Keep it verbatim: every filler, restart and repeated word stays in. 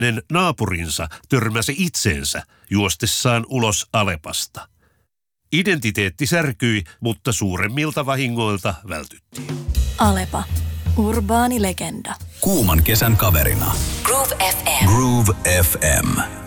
hänen naapurinsa törmäsi itseensä juostessaan ulos Alepasta. Identiteetti särkyi, mutta suuremmilta vahingoilta vältyttiin. Alepa. Urbaani legenda. Kuuman kesän kaverina. Groove F M. Groove F M.